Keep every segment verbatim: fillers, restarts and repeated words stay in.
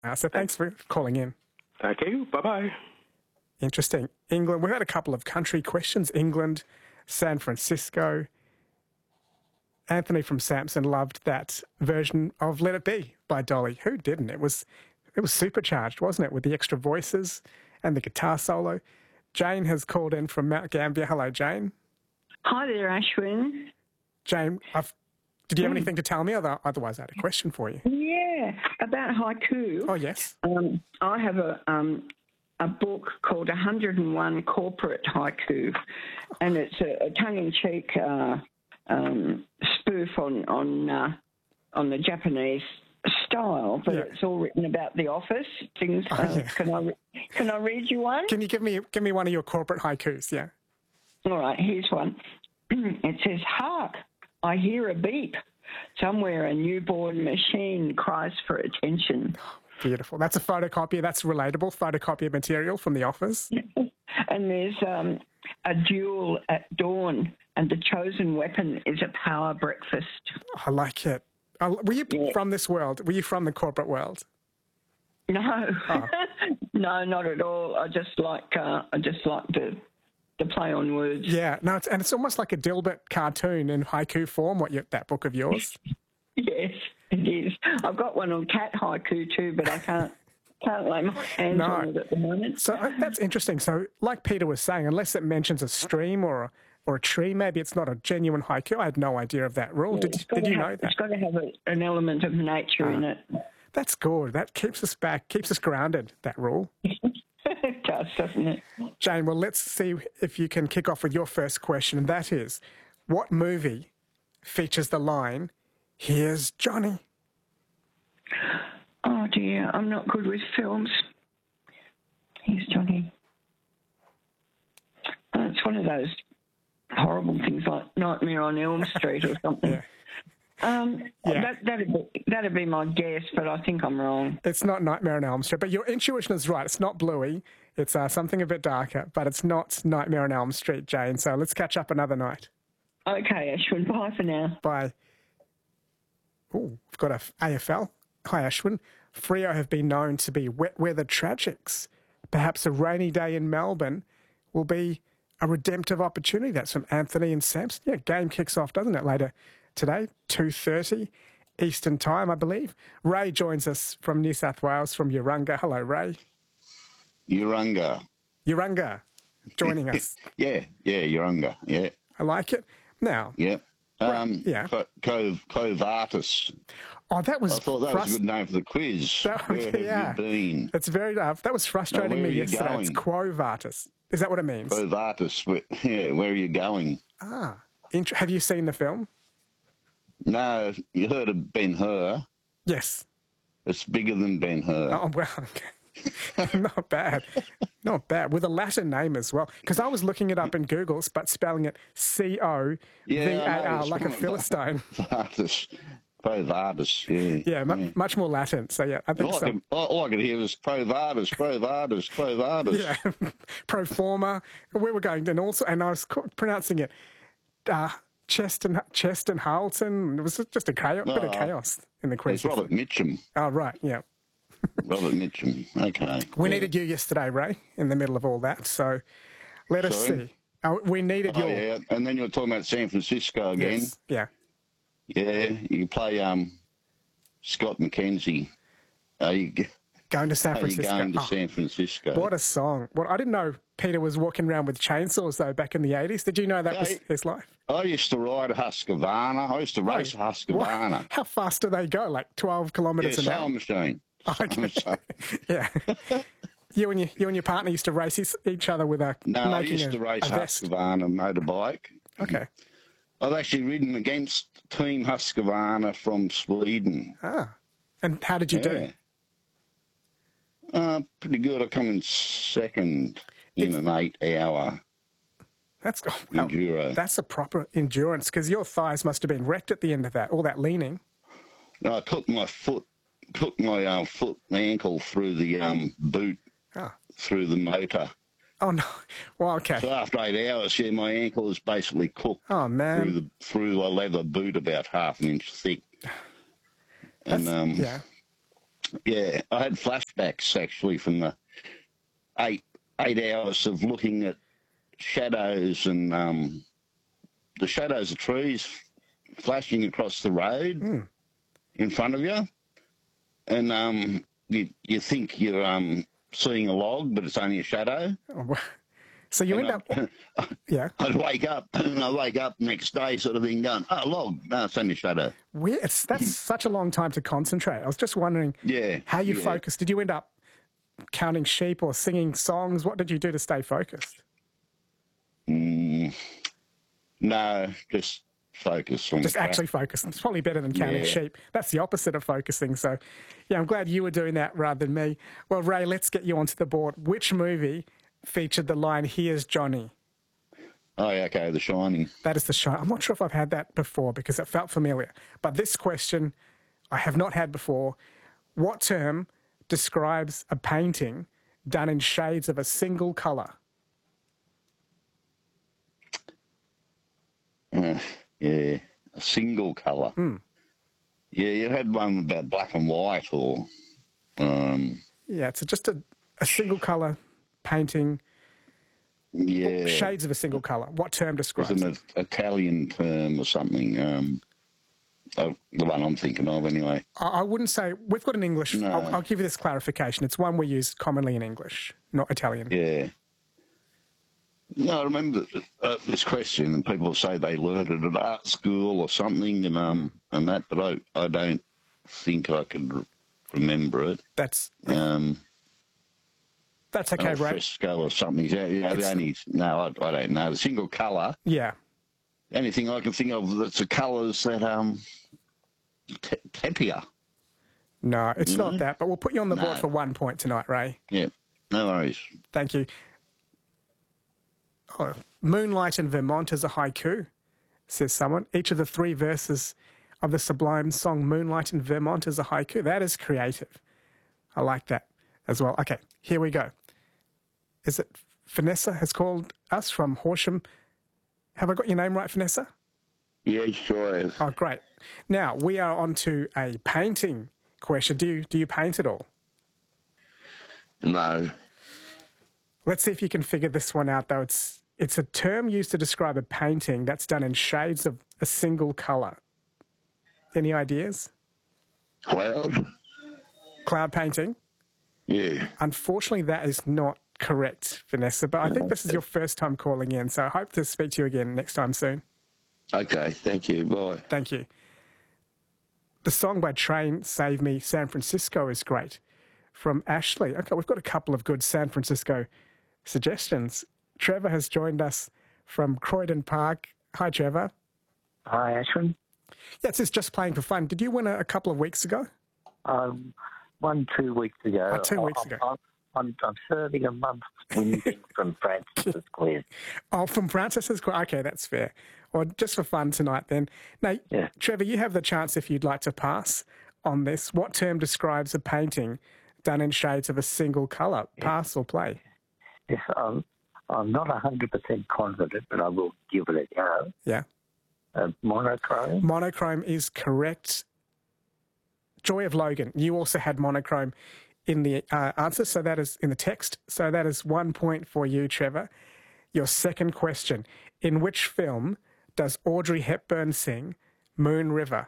Uh, so thanks for calling in. Thank you. Bye-bye. Interesting. England. We've had a couple of country questions. England, San Francisco. Anthony from Samson loved that version of Let It Be by Dolly. Who didn't? It was it was supercharged, wasn't it, with the extra voices and the guitar solo. Jane has called in from Mount Gambier. Hello, Jane. Hi there, Ashwin. Jane, I've, did you have anything to tell me? Otherwise, I had a question for you. Yeah, about haiku. Oh, yes. Um, I have a um, a book called one hundred and one Corporate Haiku, and it's a, a tongue-in-cheek uh, um, spoof on on uh, on the Japanese style, but Yeah. it's all written about the office things. Oh, uh, yeah. Can I re- can I read you one? Can you give me give me one of your corporate haikus? Yeah. All right, here's one. It says, "Hark, I hear a beep. Somewhere a newborn machine cries for attention." Beautiful. That's a photocopy. That's relatable photocopy material from the office. And there's um, a duel at dawn, and the chosen weapon is a power breakfast. I like it. Uh, were you Yeah. from this world? Were you from the corporate world? No, Oh. no, not at all. I just like uh, I just like the the play on words. Yeah. No, it's, and it's almost like a Dilbert cartoon in haiku form. What you, that book of yours? Yes, it is. I've got one on cat haiku too, but I can't can't lay my hands No. on it at the moment. So uh, that's interesting. So, like Peter was saying, unless it mentions a stream or a, or a tree, maybe it's not a genuine haiku. I had no idea of that rule. Did, It's gotta did you have- know that? It's got to have a, an element of nature in it. That's good. That keeps us back, keeps us grounded, that rule. It does, doesn't it? Jane, well, let's see if you can kick off with your first question, and that is, what movie features the line, "Here's Johnny"? Oh dear, I'm not good with films. Here's Johnny. Uh, it's one of those horrible things like Nightmare on Elm Street or something. Yeah. Um, Yeah. that, that'd, be, that'd be my guess, but I think I'm wrong. It's not Nightmare on Elm Street, but your intuition is right. It's not Bluey. It's uh, something a bit darker, but it's not Nightmare on Elm Street, Jane. So let's catch up another night. Okay, Ashwin, bye for now. Bye. Oh, we've got a A F L. Hi, Ashwin. Freo have been known to be wet weather tragics. Perhaps a rainy day in Melbourne will be a redemptive opportunity. That's from Anthony and Samson. Yeah, game kicks off, doesn't it, later today, two thirty Eastern Time, I believe. Ray joins us from New South Wales, from Urunga. Hello, Ray. Urunga. Urunga joining us. Yeah, yeah, Urunga. Yeah, I like it. Now, yeah. Um, yeah. Co- Co- Covartis. oh, that was I thought that was a frust- good name for the quiz. That- Where have yeah. you been? It's very tough. That was frustrating Now, where me are you yesterday. It's going? Quo Vartus. Is that what it means? Covartis. Where, yeah, where are you going? Ah, int- have you seen the film? No, you heard of Ben-Hur. Yes. It's bigger than Ben-Hur. Oh, well, okay. Not bad. Not bad. With a Latin name as well. Because I was looking it up in Google, but spelling it C O V A Yeah, I know, R, it's like a one- Philistine. Vartis. Covartis, yeah. Yeah, mu- much more Latin. So, yeah, I think All I, so. could, all, all I could hear was Covartis, Covartis, Covartis. Yeah, pro forma. We were going, and also, and I was co- pronouncing it uh, Cheston, Cheston Harlton. It was just a chaos, bit of No, chaos in the quiz. It's Robert Mitchum. Oh, right, yeah. Robert Mitchum. Okay. We yeah. needed you yesterday, Ray, in the middle of all that. So let us Sorry? see. Oh, we needed Oh, your. yeah. And then you're talking about San Francisco again. Yes, yeah. Yeah, you play um, Scott McKenzie. Are you, Going to San are you Francisco. going to Oh, San Francisco? what a song. Well, I didn't know Peter was walking around with chainsaws, though, back in the eighties. Did you know that Yeah, was he- his life? I used to ride a Husqvarna. I used to race a What? Husqvarna. How fast do they go? Like twelve Yeah, kilometres an sewing hour? machine. Okay. So- Yeah. You and your you and your partner used to race each- each other with a no, I making used a, to race a vest. Husqvarna motorbike. Okay. I've actually ridden against Team Husqvarna from Sweden. Ah. And how did you do? Yeah. Uh, pretty good. I come in second in an eight-hour That's oh, well, enduro. that's a proper endurance because your thighs must have been wrecked at the end of that. All that leaning. No, I took my foot, took my uh, foot, my ankle through the um, boot, Ah. through the motor. Oh no. Well, okay. So after eight hours, yeah, my ankle is basically cooked Oh man. through the through a leather boot about half an inch thick. And That's- um, yeah. Yeah, I had flashbacks actually from the eight eight hours of looking at shadows and um, the shadows of trees flashing across the road Mm. in front of you, and um, you you think you're um, seeing a log, but it's only a shadow. Oh, well, so you And end up, I- yeah. I'd wake up and I wake up next day, sort of thing, going, "Oh, log, no, it's only a shadow." Weird. It's, that's such a long time to concentrate. I was just wondering Yeah, how you yeah. focused. Did you end up counting sheep or singing songs? What did you do to stay focused? Mm, no, just focus on Just the craft. actually focus. It's probably better than counting Yeah. sheep. That's the opposite of focusing. So, yeah, I'm glad you were doing that rather than me. Well, Ray, let's get you onto the board. Which movie featured the line, "Here's Johnny"? Oh, yeah, okay, The Shining. That is The Shining. I'm not sure if I've had that before because it felt familiar. But this question I have not had before. What term describes a painting done in shades of a single colour? Uh, yeah, a single colour. Hmm. Yeah, you had one about black and white or... Um, Yeah, it's just a, a single colour painting, yeah, shades of a single colour. What term it's describes an it? Italian term or something. Um, oh, the one I'm thinking of, anyway. I I wouldn't say, we've got an English, No. I'll, I'll give you this clarification. It's one we use commonly in English, not Italian. Yeah. No, I remember uh, this question, and people say they learned it at art school or something, and um, and that, but I, I don't think I can re- remember it. That's Um, that's okay, or Ray. fresco or something. Yeah, yeah, the It's- only no, I, I don't know. The single colour. Yeah. Anything I can think of that's the colours that um, te- Tepia. No, it's not Mhm. that, but we'll put you on the board No. for one point tonight, Ray. Yeah, no worries. Thank you. Oh, Moonlight in Vermont is a haiku, says someone. Each of the three verses of the sublime song Moonlight in Vermont is a haiku. That is creative. I like that as well. Okay, here we go. Is it Vanessa has called us from Horsham? Have I got your name right, Vanessa? Yeah, sure is. Oh, great. Now, we are on to a painting question. Do you, do you paint at all? No. Let's see if you can figure this one out, though. It's it's a term used to describe a painting that's done in shades of a single colour. Any ideas? Cloud? Cloud painting? Yeah. Unfortunately, that is not correct, Vanessa, but I think this is your first time calling in, so I hope to speak to you again next time soon. Okay, thank you. Bye. Thank you. The song by Train, Save Me, San Francisco is great. From Ashley. Okay, we've got a couple of good San Francisco suggestions. Trevor has joined us from Croydon Park. Hi, Trevor. Hi, Ashwin. Yeah, it says just playing for fun. Did you win a, a couple of weeks ago? Um, one, two weeks ago. Oh, two I- weeks I'm, ago. I'm, I'm, I'm serving a month's whinging from Francis Square. Oh, from Francis's Square. Okay, that's fair. Or just for fun tonight then. Now, Yeah. Trevor, you have the chance if you'd like to pass on this. What term describes a painting done in shades of a single colour? Pass or play? Yes, I'm, I'm not one hundred percent confident, but I will give it a go. Yeah. Uh, monochrome? Monochrome is correct. Joy of Logan. You also had monochrome in the uh, answer, so that is in the text. So that is one point for you, Trevor. Your second question. In which film does Audrey Hepburn sing Moon River?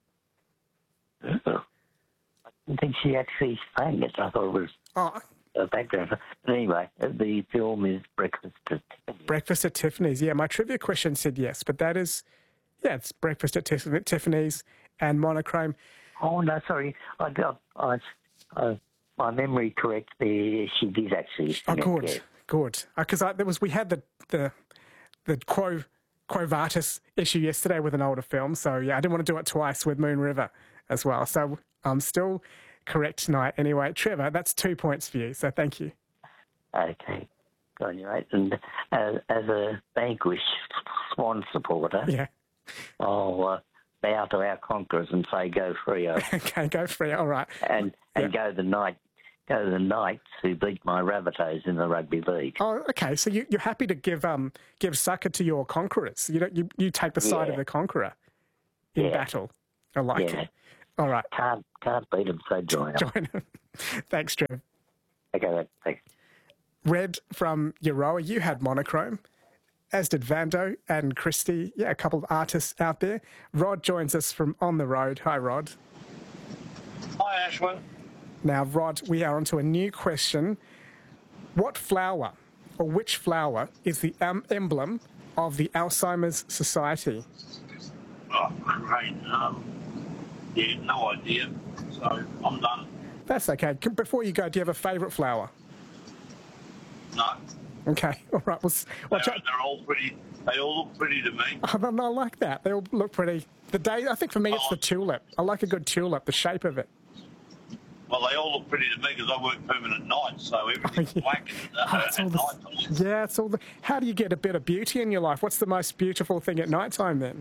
I didn't think she actually sang it. I thought it was Oh, a background. But anyway, uh, the film is Breakfast at Tiffany's. Breakfast at Tiffany's. Yeah, my trivia question said yes, but that is, yeah, it's Breakfast at Tiff- Tiffany's and monochrome. Oh, no, sorry. I got, I, I, my memory corrects me. She did actually sing Oh, it, good, yes. good. Because there was we had the the the Quo Quo Vadis issue yesterday with an older film, so yeah, I didn't want to do it twice with Moon River as well. So I'm still correct tonight. Anyway, Trevor, that's two points for you. So thank you. Okay. Got you right. And as, as a Vanquish Swan supporter, Yeah. I'll uh, bow to our conquerors and say go Freo. Okay, go free. All right. and and go the night, go the Knights who beat my Rabbitohs in the rugby league. Oh, okay. So you, you're happy to give um give succor to your conquerors. You don't you, you take the side Yeah. of the conqueror in Yeah. battle. I like Yeah. it. All right. Can't can't beat them, so join them. Join them. Thanks, Trev. Okay, then. Thanks. Red from Euroa, you had monochrome, as did Vando and Christy. Yeah, a couple of artists out there. Rod joins us from On the Road. Hi, Rod. Hi, Ashwin. Now, Rod, we are onto a new question. What flower, or which flower, is the um, emblem of the Alzheimer's Society? Oh, great. Um, yeah, no idea. So I'm done. That's okay. C- Before you go, do you have a favourite flower? No. Okay, all right. Well, s- well, They're, ch- they're all pretty. They all look pretty to me. I don't know, I like that. They all look pretty. The day, I think for me, it's the tulip. I like a good tulip, the shape of it. Well, they all look pretty to me because I work permanent nights, so everything's yeah. black Oh, uh, it's at all night the, time. yeah, it's all the. How do you get a bit of beauty in your life? What's the most beautiful thing at night time then?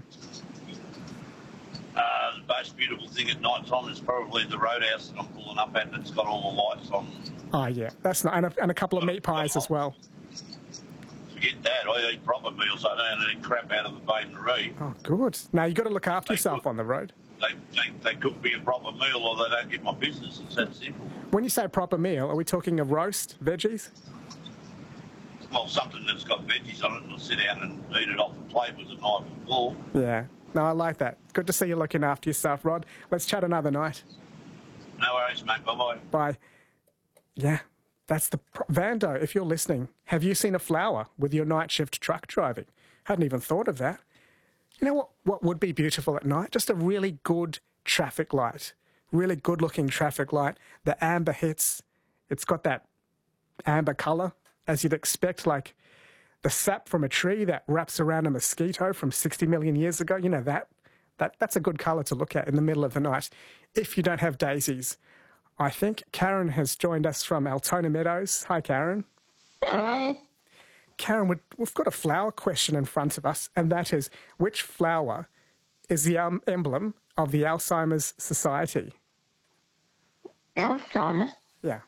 Uh, the most beautiful thing at night time is probably the roadhouse that I'm pulling up at that's got all the lights on. Oh, yeah, that's not. And a, and a couple of meat pies as well. Forget that. I eat proper meals. I don't eat crap out of the bain marie. Oh, good. Now, you've got to look after They yourself could. on the road. They, they, they cook me a proper meal or they don't get my business. It's that simple. When you say a proper meal, are we talking a roast, veggies? Well, something that's got veggies on it and I'll sit down and eat it off the plate with a knife and fork. Yeah. No, I like that. Good to see you looking after yourself, Rod. Let's chat another night. No worries, mate. Bye-bye. Bye. Yeah, that's the... Pro- Vando, if you're listening, have you seen a flower with your night shift truck driving? Hadn't even thought of that. You know what, what would be beautiful at night? Just a really good traffic light. Really good-looking traffic light. The amber hits. It's got that amber colour, as you'd expect, like the sap from a tree that wraps around a mosquito from sixty million years ago. You know that? that that's a good colour to look at in the middle of the night, if you don't have daisies. I think Karen has joined us from Altona Meadows. Hi, Karen. Hello. Karen, we- we've got a flower question in front of us, and that is, which flower is the um, emblem of the Alzheimer's Society? Alzheimer's. Yeah.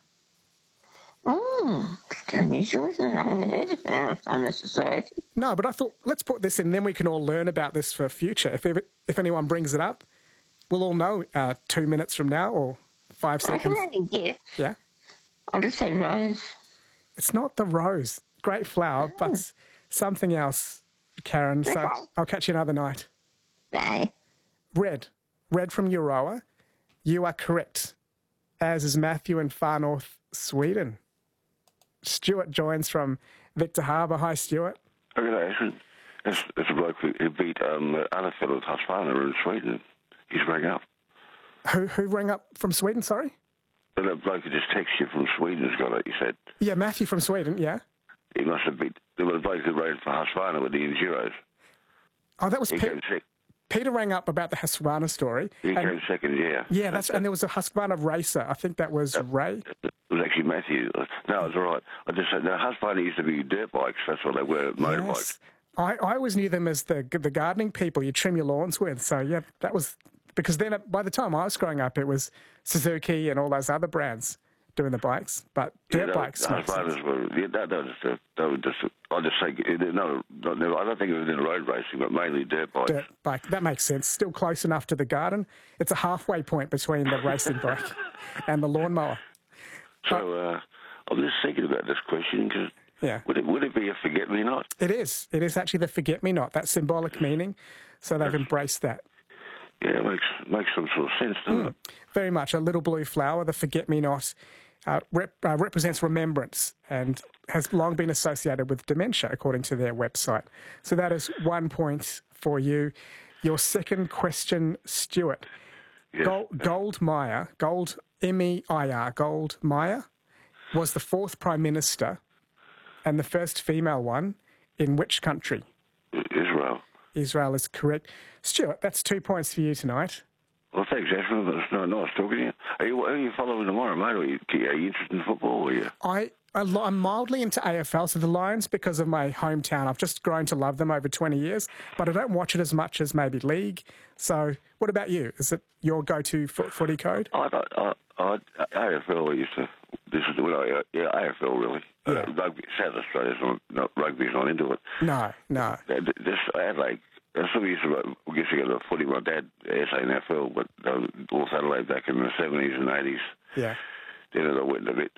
Oh, it's unusual, isn't it? I haven't heard of Alzheimer's Society. No, but I thought, let's put this in, then we can all learn about this for future. If if, if anyone brings it up, we'll all know uh, two minutes from now or five I can seconds. only guess. Yeah. I'll just say rose. It's not the rose. Great flower, but s- something else, Karen. So Okay. I'll catch you another night. Bye. Red. Red from Euroa. You are correct, as is Matthew in far north Sweden. Stuart joins from Victor Harbour. Hi, Stuart. Okay, no, it's, it's a bloke who who beat um, the other fellow, Husqvarna, in Sweden. He's rang up. Who who rang up from Sweden, sorry? But that bloke who just texted you from Sweden's got it, he said. Yeah, Matthew from Sweden, yeah. He must have beat... There was a bloke who rode for Husqvarna with the Enduros. Oh, that was He Pe- came, sec- Peter rang up about the Husqvarna story. he and- came second, yeah. yeah, that's and there was a Husqvarna racer. I think that was Ray. It was actually Matthew. No, it's all right. I just said, no, Husqvarna used to be dirt bikes. That's what they were, motorbikes. Yes. I, I always knew them as the the gardening people you trim your lawns with. So, yeah, that was... Because then by the time I was growing up, it was Suzuki and all those other brands doing the bikes. But Yeah, dirt no, bikes makes sense. Husqvarnas were... Yeah, that, that was just... That was just I just say... No, no, I don't think it was in road racing, but mainly dirt bikes. Dirt bike. That makes sense. Still close enough to the garden. It's a halfway point between the racing bike and the lawnmower. So uh, I'm just thinking about this question because Yeah. would it would it be a forget-me-not? It is. It is actually the forget-me-not, that symbolic meaning. So they've embraced that. Yeah, it makes makes some sort of sense, doesn't it? Very much. A little blue flower, the forget-me-not, uh, rep, uh, represents remembrance and has long been associated with dementia, according to their website. So that is one point for you. Your second question, Stuart. Yeah. Gold, Goldmeyer, Gold, M E I R, Goldmeyer, was the fourth Prime Minister and the first female one in which country? Israel. Israel is correct. Stuart, that's two points for you tonight. Well, thanks, Ashman. It's no, nice talking to you. Are you, are you following tomorrow, mate? Or are you, are you interested in football? Or are you? I, I li- I'm mildly into A F L, so the Lions, because of my hometown, I've just grown to love them over twenty years, but I don't watch it as much as maybe League. So what about you? Is it your go-to fo- footy code? I, I, I, I, A F L, I used to... This is well, yeah, yeah, A F L, really. Yeah. Uh, rugby, South Australia's not, not... Rugby's not into it. No, no. Uh, This Adelaide... I still used to, I guess you go to footy. My dad, S A N F L, but uh, North Adelaide back in the seventies and eighties. Yeah. Then I went a bit